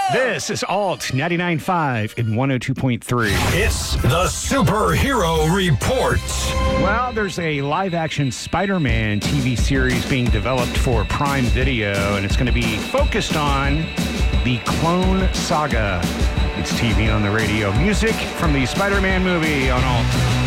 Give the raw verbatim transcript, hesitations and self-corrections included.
This is Alt ninety-nine point five and one oh two point three. It's the Superhero Report. Well, there's a live-action Spider-Man T V series being developed for Prime Video, and it's going to be focused on the Clone Saga. It's T V on the radio. Music from the Spider-Man movie on Alt.